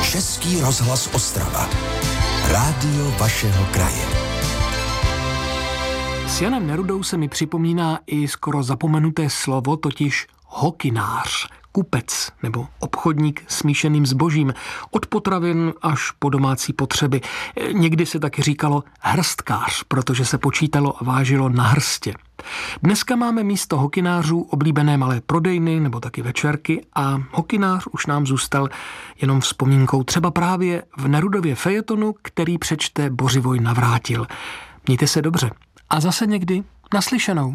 Český rozhlas Ostrava. Rádio vašeho kraje. S Janem Nerudou se mi připomíná i skoro zapomenuté slovo, totiž hokynář, kupec nebo obchodník s míšeným zbožím, od potravin až po domácí potřeby. Někdy se taky říkalo hrstkář, protože se počítalo a vážilo na hrstě. Dneska máme místo hokynářů oblíbené malé prodejny nebo taky večerky a hokynář už nám zůstal jenom vzpomínkou, třeba právě v Nerudově fejetonu, který přečte Bořivoj Navrátil. Mějte se dobře a zase někdy naslyšenou.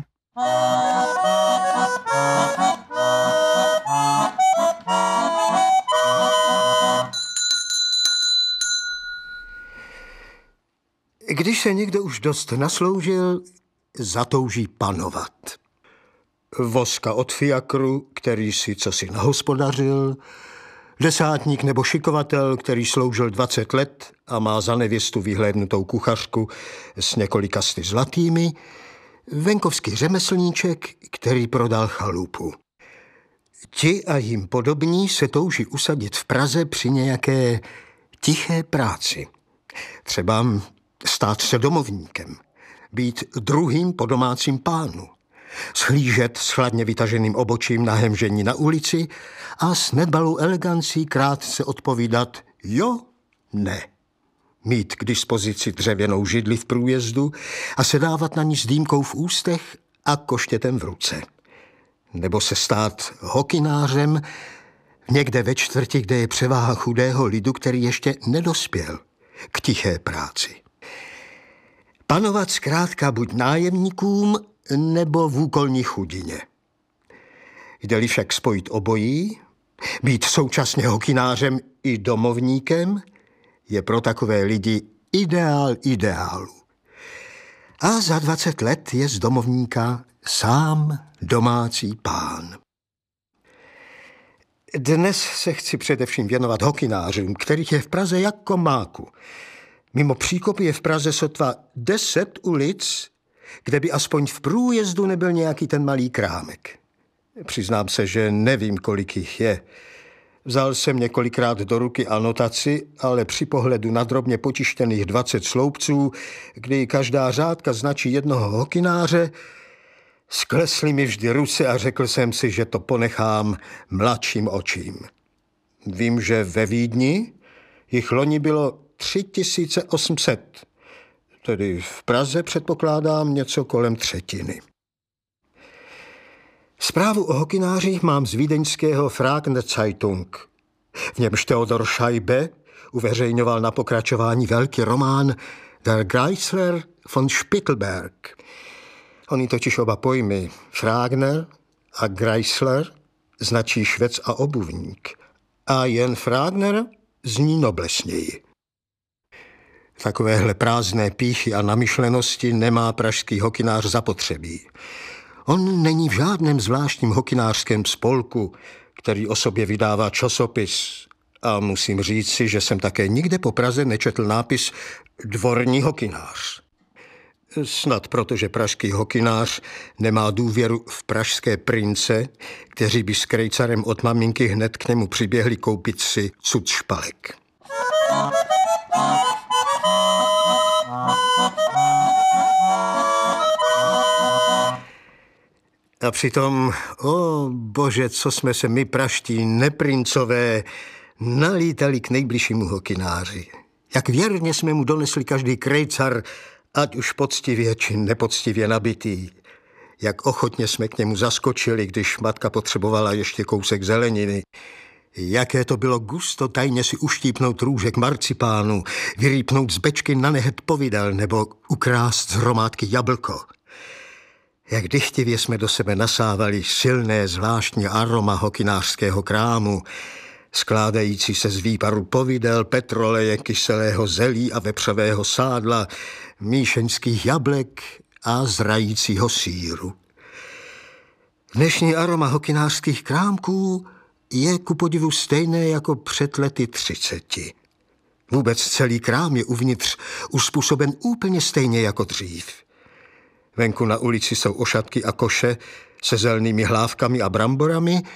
Když se někdo už dost nasloužil, zatouží panovat. Voska od fiakru, který si cosi nahospodařil, desátník nebo šikovatel, který sloužil 20 let a má za nevěstu vyhlédnutou kuchařku s několika sty zlatými, venkovský řemeslníček, který prodal chalupu. Ti a jim podobní se touží usadit v Praze při nějaké tiché práci. Třeba stát se domovníkem, být druhým po domácím pánu, shlížet s chladně vytaženým obočím na hemžení na ulici a s nedbalou elegancí krátce odpovídat jo, ne. Mít k dispozici dřevěnou židli v průjezdu a sedávat na ní s dýmkou v ústech a koštětem v ruce. Nebo se stát hokynářem někde ve čtvrti, kde je převáha chudého lidu, který ještě nedospěl k tiché práci. Panovat zkrátka buď nájemníkům, nebo v úkolní chudině. Jde-li však spojit obojí, být současně hokynářem i domovníkem, je pro takové lidi ideál ideálu. A za 20 let je z domovníka sám domácí pán. Dnes se chci především věnovat hokynářům, kterých je v Praze jako máku. Mimo příkopy je v Praze sotva 10 ulic, kde by aspoň v průjezdu nebyl nějaký ten malý krámek. Přiznám se, že nevím, kolik jich je. Vzal jsem několikrát do ruky anotaci, ale při pohledu na drobně potištěných 20 sloupců, kdy každá řádka značí jednoho hokynáře, sklesly mi vždy ruce a řekl jsem si, že to ponechám mladším očím. Vím, že ve Vídni jich loni bylo 3800, tedy v Praze předpokládám něco kolem třetiny. Zprávu o hokynářích mám z vídeňského Fragner Zeitung. V němž Theodor Scheibe uveřejňoval na pokračování velký román Der Greisler von Spittelberg. Oni totiž oba pojmy Fragner a Greisler značí švec a obuvník. A jen Fragner zní noblesněji. Takovéhle prázdné pýchy a namyšlenosti nemá pražský hokynář zapotřebí. On není v žádném zvláštním hokynářském spolku, který o sobě vydává časopis. A musím říct si, že jsem také nikde po Praze nečetl nápis dvorní hokynář. Snad protože pražský hokynář nemá důvěru v pražské prince, kteří by s krejcarem od maminky hned k němu přiběhli koupit si cud špalek. A přitom, o bože, co jsme se my praští neprincové nalítali k nejbližšímu hokynáři. Jak věrně jsme mu donesli každý krejcar, ať už poctivě či nepoctivě nabitý. Jak ochotně jsme k němu zaskočili, když matka potřebovala ještě kousek zeleniny. Jaké to bylo gusto tajně si uštípnout růžek marcipánu, vyrýpnout z bečky na nehet povidel nebo ukrást z hromádky jablko. Jak dychtivě jsme do sebe nasávali silné zvláštní aroma hokynářského krámu, skládající se z výparu povidel, petroleje, kyselého zelí a vepřového sádla, míšeňských jablek a zrajícího sýru. Dnešní aroma hokynářských krámků je ku podivu stejné jako před lety 30. Vůbec celý krám je uvnitř uspůsoben úplně stejně jako dřív. Venku na ulici jsou ošatky a koše se zelnými hlávkami a bramborami,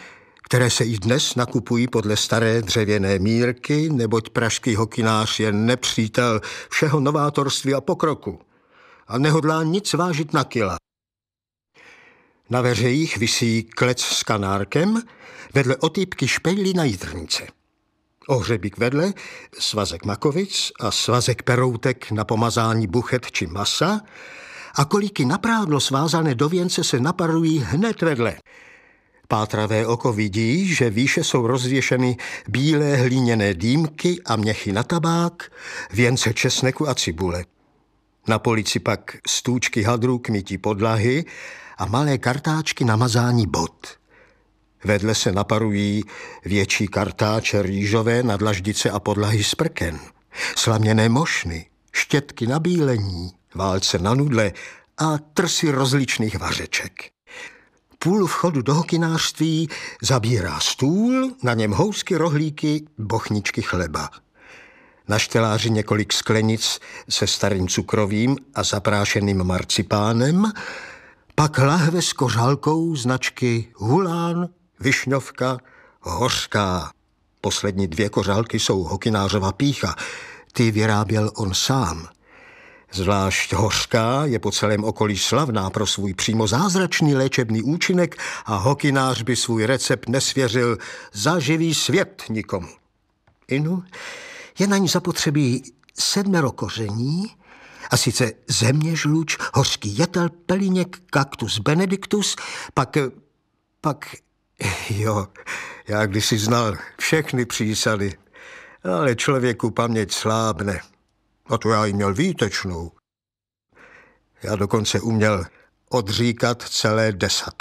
které se i dnes nakupují podle staré dřevěné mírky, neboť pražský hokynář je nepřítel všeho novátorství a pokroku a nehodlá nic vážit na kila. Na veřejích visí klec s kanárkem, vedle otýpky špejlí na jitrnice. Ohřebík vedle, svazek makovic a svazek peroutek na pomazání buchet či masa a kolíky na prádlo svázané do věnce se naparují hned vedle. Pátravé oko vidí, že výše jsou rozvěšeny bílé hlíněné dýmky a měchy na tabák, věnce česneku a cibule. Na polici pak stůčky hadrů k mytí podlahy a malé kartáčky na mazání bot. Vedle se naparují větší kartáče rýžové na dlaždice a podlahy z prken, slaměné mošny, štětky na bílení, válce na nudle a trsy rozličných vařeček. Půl vchodu do hokynářství zabírá stůl, na něm housky, rohlíky, bochničky chleba. Na šteláři několik sklenic se starým cukrovým a zaprášeným marcipánem, pak lahve s kořálkou značky Hulán, Višňovka, Hořká. Poslední 2 kořálky jsou hokynářova pýcha, ty vyráběl on sám. Zvlášť Hořká je po celém okolí slavná pro svůj přímo zázračný léčebný účinek a hokynář by svůj recept nesvěřil za živý svět nikomu. Inu je na ní zapotřebí 7 koření, a sice zeměžluč, hořký jetel, pelíněk, kaktus benedictus, pak, já kdysi znal všechny přísady, ale člověku paměť slábne. A to já jí měl výtečnou. Já dokonce uměl odříkat celé 10.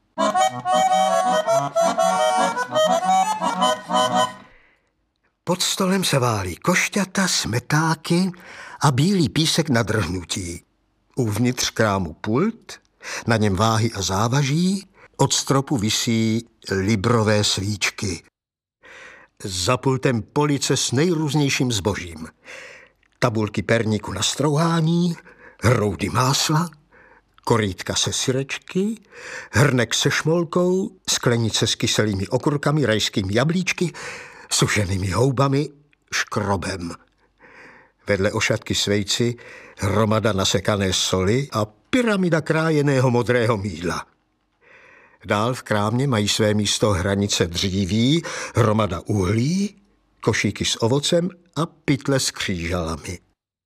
Pod stolem se válí košťata, smetáky a bílý písek na drhnutí. Uvnitř krámu pult, na něm váhy a závaží, od stropu visí librové svíčky. Za pultem police s nejrůznějším zbožím. Tabulky perníku na strouhání, hroudy másla, korýtka se syrečky, hrnek se šmolkou, sklenice s kyselými okurkami, rajskými jablíčky, sušenými houbami, škrobem. Vedle ošatky s vejci hromada nasekané soli a pyramida krájeného modrého mýdla. Dál v krámě mají své místo hranice dříví, hromada uhlí, košíky s ovocem a pytle s křížalami.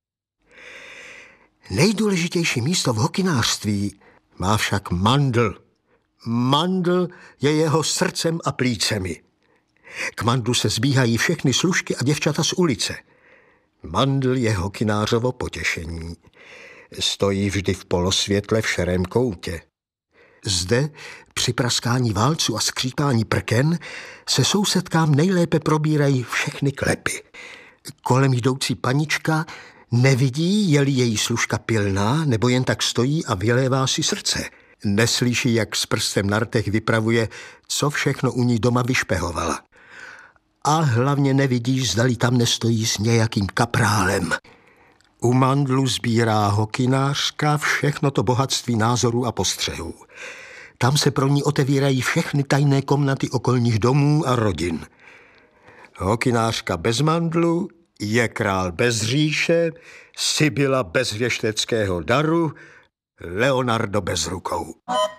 Nejdůležitější místo v hokynářství má však mandl. Mandl je jeho srdcem a plícemi. K mandlu se zbíhají všechny služky a děvčata z ulice. Mandl je hokynářovo potěšení. Stojí vždy v polosvětle v šerém koutě. Zde, při praskání válců a skřípání prken, se sousedkám nejlépe probírají všechny klepy. Kolem jdoucí panička nevidí, je-li její služka pilná, nebo jen tak stojí a vylévá si srdce. Neslyší, jak s prstem na rtech vypravuje, co všechno u ní doma vyšpehovala. A hlavně nevidí, zdali tam nestojí s nějakým kaprálem. U mandlu sbírá hokynářka všechno to bohatství názorů a postřehů. Tam se pro ní otevírají všechny tajné komnaty okolních domů a rodin. Hokynářka bez mandlu je král bez říše, Sibyla bez věšteckého daru, Leonardo bez rukou.